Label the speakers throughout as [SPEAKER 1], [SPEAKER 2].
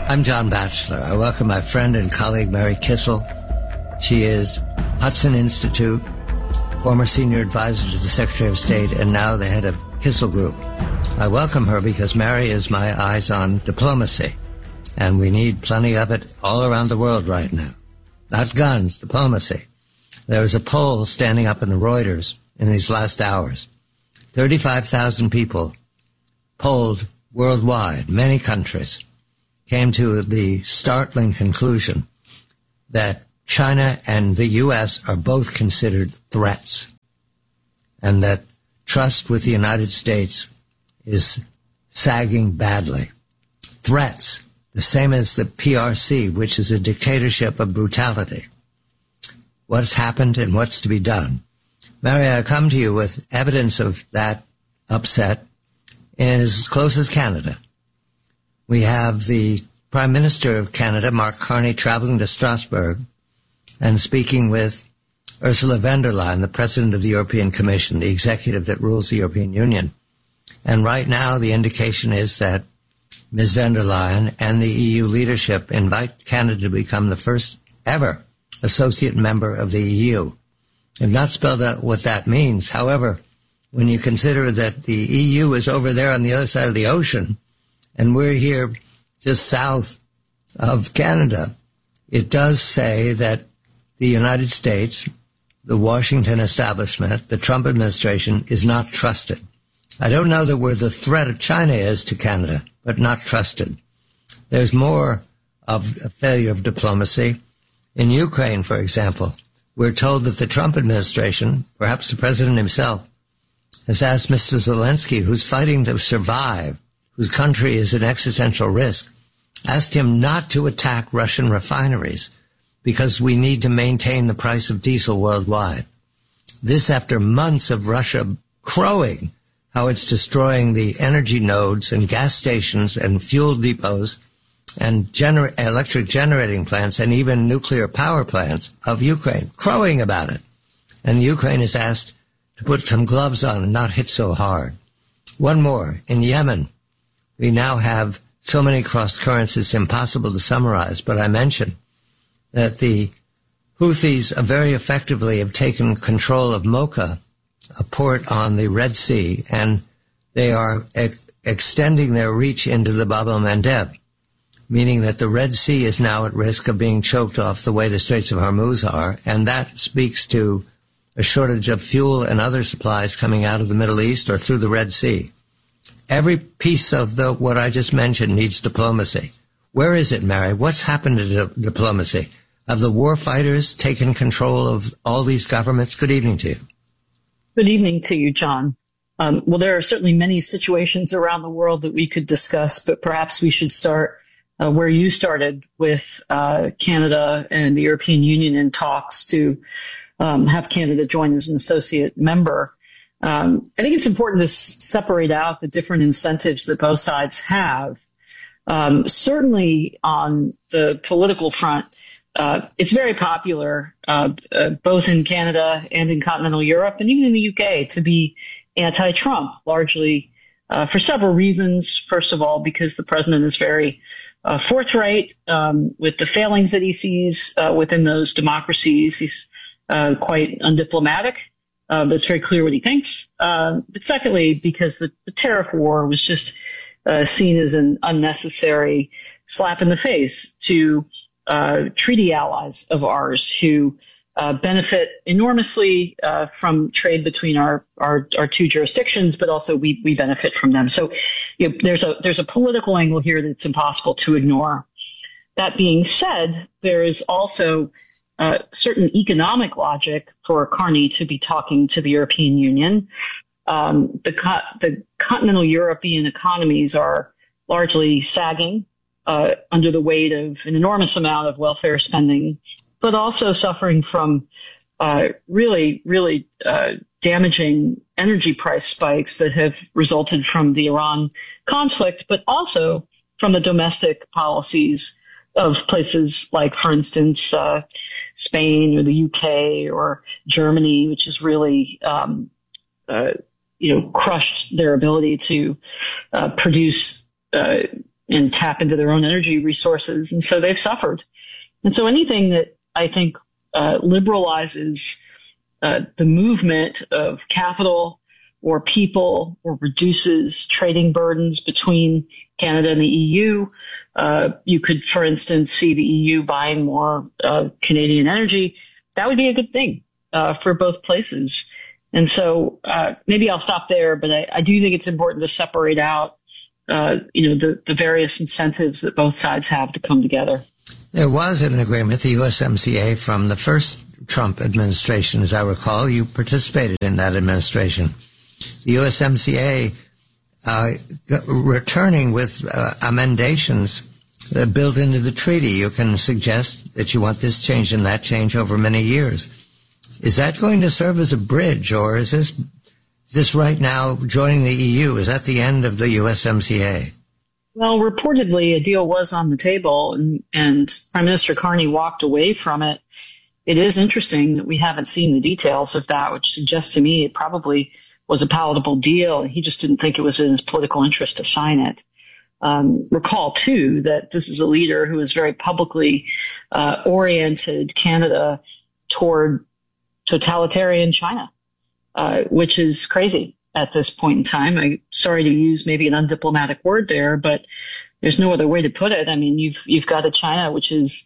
[SPEAKER 1] I'm John Batchelor. I welcome my friend and colleague Mary Kissel. She is Hudson Institute, former senior advisor to the Secretary of State, and now the head of Kissel Group. I welcome her because Mary is my eyes on diplomacy, and we need plenty of it all around the world right now. Not guns, diplomacy. There was a poll standing up in the Reuters in these last hours. 35,000 people polled worldwide, many countries, came to the startling conclusion that China and the U.S. are both considered threats, and that trust with the United States is sagging badly. Threats, the same as the PRC, which is a dictatorship of brutality. What's happened and what's to be done? Mary, I come to you with evidence of that upset in as close as Canada. We have the Prime Minister of Canada, Mark Carney, traveling to Strasbourg and speaking with Ursula von der Leyen, the President of the European Commission, the executive that rules the European Union. And right now, the indication is that Ms. von der Leyen and the EU leadership invite Canada to become the first ever associate member of the EU. I've not spelled out what that means. However, when you consider that the EU is over there on the other side of the ocean, and we're here just south of Canada, it does say that the United States, the Washington establishment, the Trump administration is not trusted. I don't know that where the threat of China is to Canada, but not trusted. There's more of a failure of diplomacy. In Ukraine, for example, we're told that the Trump administration, perhaps the president himself, has asked Mr. Zelensky, who's fighting to survive, whose country is in existential risk, asked him not to attack Russian refineries because we need to maintain the price of diesel worldwide. This after months of Russia crowing how it's destroying the energy nodes and gas stations and fuel depots and electric generating plants and even nuclear power plants of Ukraine, crowing about it. And Ukraine is asked to put some gloves on and not hit so hard. One more. In Yemen, we now have so many cross currents it's impossible to summarize, but I mentioned that the Houthis very effectively have taken control of Mocha, a port on the Red Sea, and they are extending their reach into the Bab el-Mandeb, meaning that the Red Sea is now at risk of being choked off the way the Straits of Hormuz are, and that speaks to a shortage of fuel and other supplies coming out of the Middle East or through the Red Sea. Every piece of what I just mentioned needs diplomacy. Where is it, Mary? What's happened to diplomacy? Have the war fighters taken control of all these governments? Good evening to you.
[SPEAKER 2] Good evening to you, John. Well, there are certainly many situations around the world that we could discuss, but perhaps we should start where you started with Canada and the European Union in talks to have Canada join as an associate member. I think it's important to separate out the different incentives that both sides have. Certainly on the political front, it's very popular, both in Canada and in continental Europe and even in the UK, to be anti-Trump, largely for several reasons. First of all, because the president is very forthright with the failings that he sees within those democracies. He's quite undiplomatic. But it's very clear what he thinks. But secondly, because the tariff war was just seen as an unnecessary slap in the face to treaty allies of ours who benefit enormously from trade between our two jurisdictions, but also we benefit from them. So there's a political angle here that's impossible to ignore. That being said, there is also certain economic logic for Carney to be talking to the European Union. The continental European economies are largely sagging under the weight of an enormous amount of welfare spending, but also suffering from really damaging energy price spikes that have resulted from the Iran conflict, but also from the domestic policies of places like, for instance, Spain or the UK or Germany, which has really, crushed their ability to produce and tap into their own energy resources. And so they've suffered. And so anything that I think liberalizes the movement of capital or people or reduces trading burdens between Canada and the EU, you could, for instance, see the EU buying more Canadian energy. That would be a good thing for both places. And so maybe I'll stop there, but I do think it's important to separate out the various incentives that both sides have to come together.
[SPEAKER 1] There was an agreement, the USMCA, from the first Trump administration, as I recall. You participated in that administration. The USMCA returning with amendations built into the treaty. You can suggest that you want this change and that change over many years. Is that going to serve as a bridge, or is this right now joining the EU? Is that the end of the USMCA?
[SPEAKER 2] Well, reportedly, a deal was on the table, and Prime Minister Carney walked away from it. It is interesting that we haven't seen the details of that, which suggests to me it probably was a palatable deal. He just didn't think it was in his political interest to sign it. Recall, too, that this is a leader who has very publicly oriented Canada toward totalitarian China, which is crazy at this point in time. I'm sorry to use maybe an undiplomatic word there, but there's no other way to put it. I mean, you've got a China which is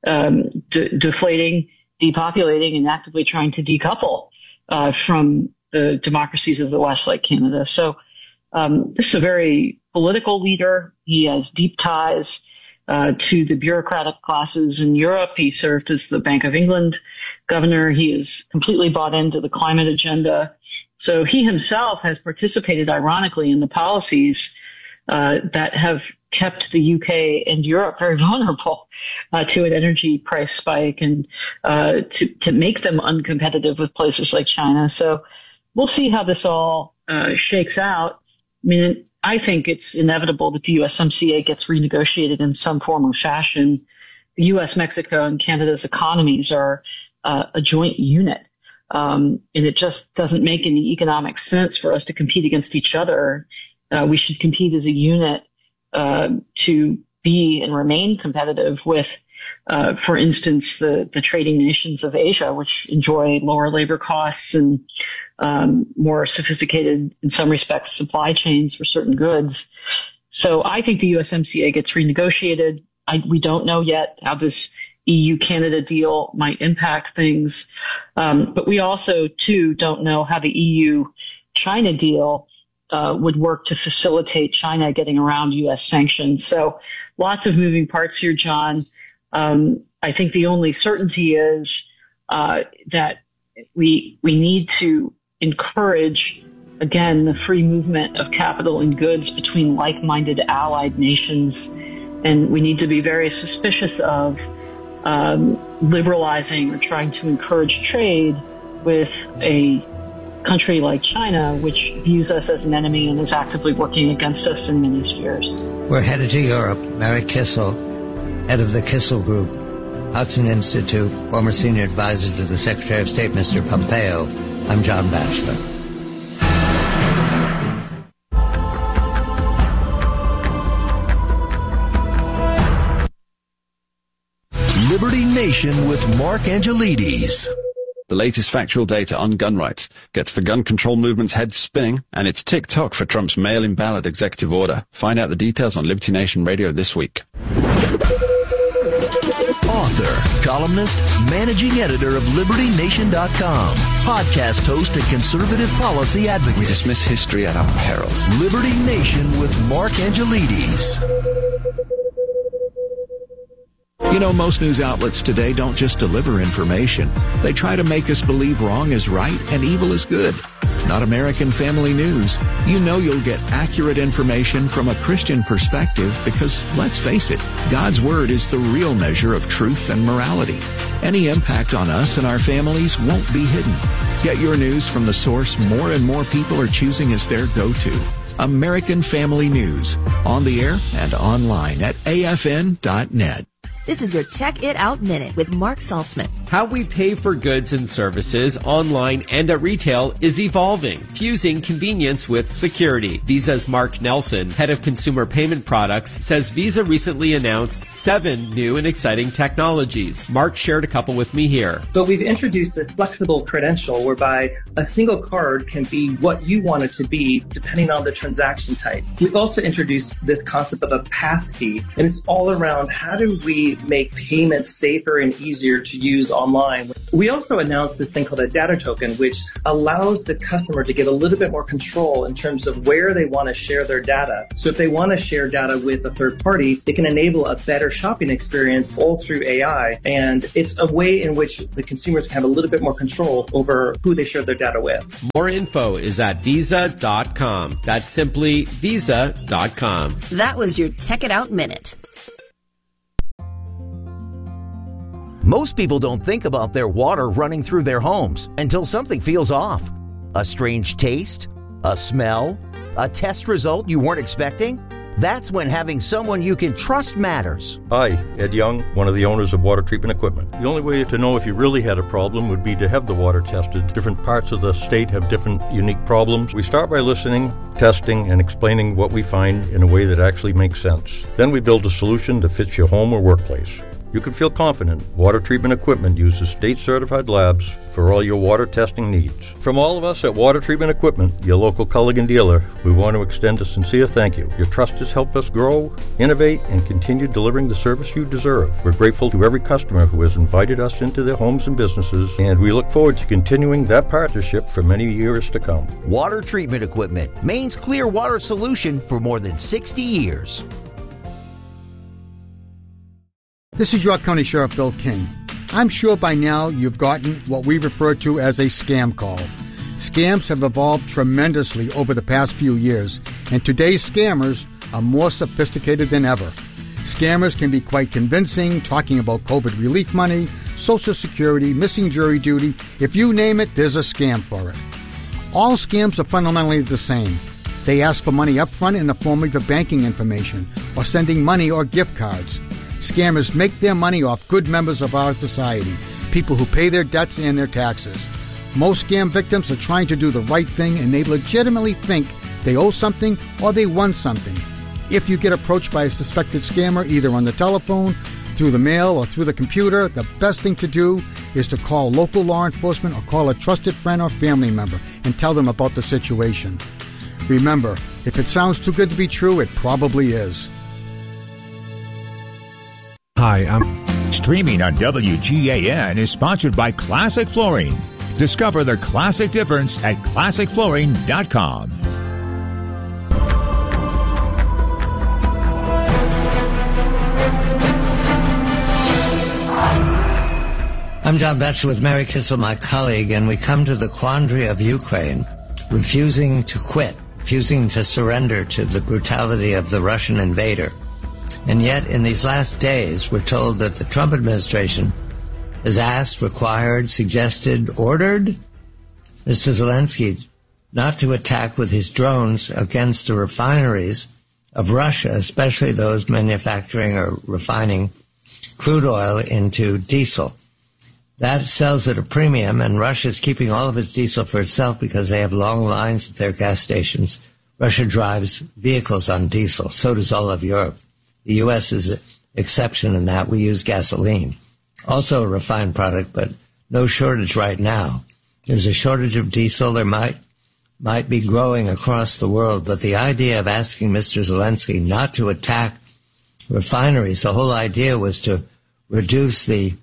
[SPEAKER 2] deflating, depopulating, and actively trying to decouple from the democracies of the West, like Canada. So this is a very political leader. He has deep ties to the bureaucratic classes in Europe. He served as the Bank of England governor. He is completely bought into the climate agenda. So he himself has participated, ironically, in the policies that have kept the UK and Europe very vulnerable to an energy price spike and to make them uncompetitive with places like China. So we'll see how this all shakes out. I mean, I think it's inevitable that the USMCA gets renegotiated in some form or fashion. The U.S., Mexico, and Canada's economies are a joint unit. And it just doesn't make any economic sense for us to compete against each other. We should compete as a unit to be and remain competitive with, for instance, the trading nations of Asia, which enjoy lower labor costs and more sophisticated, in some respects, supply chains for certain goods. So I think the USMCA gets renegotiated. We don't know yet how this EU-Canada deal might impact things. But we also, too, don't know how the EU-China deal would work to facilitate China getting around U.S. sanctions. So lots of moving parts here, John. I think the only certainty is that we need to encourage, again, the free movement of capital and goods between like-minded allied nations. And we need to be very suspicious of liberalizing or trying to encourage trade with a country like China, which views us as an enemy and is actively working against us in many spheres.
[SPEAKER 1] We're headed to Europe. Mary Kissel, head of the Kissel Group, Hudson Institute, former senior advisor to the Secretary of State, Mr. Pompeo. I'm John Batchelor.
[SPEAKER 3] Liberty Nation with Mark Angelides.
[SPEAKER 4] The latest factual data on gun rights gets the gun control movement's head spinning, and it's tick-tock for Trump's mail-in ballot executive order. Find out the details on Liberty Nation Radio this week.
[SPEAKER 3] Author, columnist, managing editor of LibertyNation.com, podcast host and conservative policy advocate.
[SPEAKER 4] We dismiss history at our peril.
[SPEAKER 3] Liberty Nation with Mark Angelides.
[SPEAKER 5] You know, most news outlets today don't just deliver information. They try to make us believe wrong is right and evil is good. Not American Family News. You know you'll get accurate information from a Christian perspective because, let's face it, God's Word is the real measure of truth and morality. Any impact on us and our families won't be hidden. Get your news from the source more and more people are choosing as their go-to. American Family News. On the air and online at afn.net.
[SPEAKER 6] This is your Check It Out Minute with Mark Saltzman.
[SPEAKER 7] How we pay for goods and services online and at retail is evolving, fusing convenience with security. Visa's Mark Nelson, head of consumer payment products, says Visa recently announced 7 new and exciting technologies. Mark shared a couple with me here.
[SPEAKER 8] So we've introduced this flexible credential whereby a single card can be what you want it to be depending on the transaction type. We've also introduced this concept of a passkey, and it's all around how do we make payments safer and easier to use online. We also announced this thing called a data token, which allows the customer to get a little bit more control in terms of where they want to share their data. So if they want to share data with a third party, it can enable a better shopping experience all through AI. And it's a way in which the consumers can have a little bit more control over who they share their data with.
[SPEAKER 7] More info is at visa.com. That's simply visa.com.
[SPEAKER 6] That was your Check It Out Minute.
[SPEAKER 9] Most people don't think about their water running through their homes until something feels off. A strange taste, a smell, a test result you weren't expecting. That's when having someone you can trust matters.
[SPEAKER 10] Hi, Ed Young, one of the owners of Water Treatment Equipment. The only way to know if you really had a problem would be to have the water tested. Different parts of the state have different unique problems. We start by listening, testing, and explaining what we find in a way that actually makes sense. Then we build a solution that fits your home or workplace. You can feel confident Water Treatment Equipment uses state-certified labs for all your water testing needs. From all of us at Water Treatment Equipment, your local Culligan dealer, we want to extend a sincere thank you. Your trust has helped us grow, innovate, and continue delivering the service you deserve. We're grateful to every customer who has invited us into their homes and businesses, and we look forward to continuing that partnership for many years to come.
[SPEAKER 9] Water Treatment Equipment, Maine's clear water solution for more than 60 years.
[SPEAKER 11] This is York County Sheriff Bill King. I'm sure by now you've gotten what we refer to as a scam call. Scams have evolved tremendously over the past few years, and today's scammers are more sophisticated than ever. Scammers can be quite convincing, talking about COVID relief money, Social Security, missing jury duty. If you name it, there's a scam for it. All scams are fundamentally the same. They ask for money up front in the form of your banking information, or sending money or gift cards. Scammers make their money off good members of our society, people who pay their debts and their taxes. Most scam victims are trying to do the right thing, and they legitimately think they owe something or they won something. If you get approached by a suspected scammer, either on the telephone, through the mail, or through the computer, the best thing to do is to call local law enforcement or call a trusted friend or family member and tell them about the situation. Remember, if it sounds too good to be true, it probably is.
[SPEAKER 12] Hi, Streaming on WGAN is sponsored by Classic Flooring. Discover the classic difference at ClassicFlooring.com.
[SPEAKER 1] I'm John Batchelor with Mary Kissel, my colleague, and we come to the quandary of Ukraine, refusing to quit, refusing to surrender to the brutality of the Russian invader. And yet, in these last days, we're told that the Trump administration has asked, required, suggested, ordered Mr. Zelensky not to attack with his drones against the refineries of Russia, especially those manufacturing or refining crude oil into diesel. That sells at a premium, and Russia's keeping all of its diesel for itself because they have long lines at their gas stations. Russia drives vehicles on diesel. So does all of Europe. The U.S. is an exception in that we use gasoline, also a refined product, but no shortage right now. There's a shortage of diesel. There might be growing across the world, but the idea of asking Mr. Zelensky not to attack refineries, the whole idea was to reduce the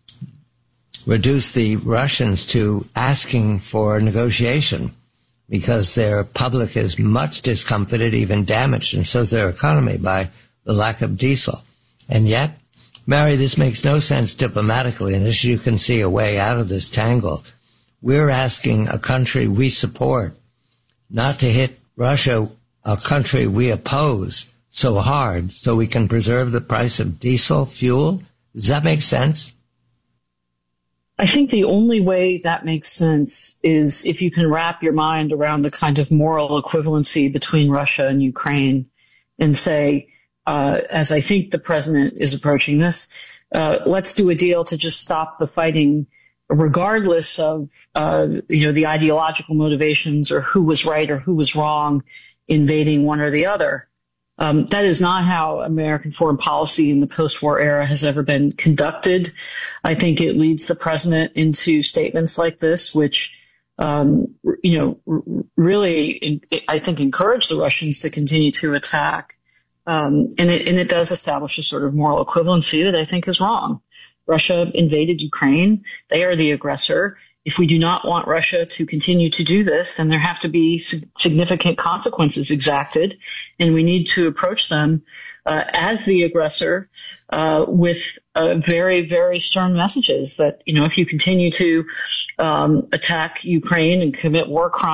[SPEAKER 1] Russians to asking for negotiation because their public is much discomfited, even damaged, and so is their economy by the lack of diesel. And yet, Mary, this makes no sense diplomatically, and as you can see a way out of this tangle, we're asking a country we support not to hit Russia, a country we oppose, so hard so we can preserve the price of diesel fuel. Does that make sense?
[SPEAKER 2] I think the only way that makes sense is if you can wrap your mind around the kind of moral equivalency between Russia and Ukraine and say, as I think the president is approaching this, let's do a deal to just stop the fighting, regardless of, the ideological motivations or who was right or who was wrong invading one or the other. That is not how American foreign policy in the post-war era has ever been conducted. I think it leads the president into statements like this, which, really, I think, encourage the Russians to continue to attack. And it does establish a sort of moral equivalency that I think is wrong. Russia invaded Ukraine. They are the aggressor. If we do not want Russia to continue to do this, then there have to be significant consequences exacted, and we need to approach them as the aggressor with very, very stern messages that, if you continue to attack Ukraine and commit war crimes,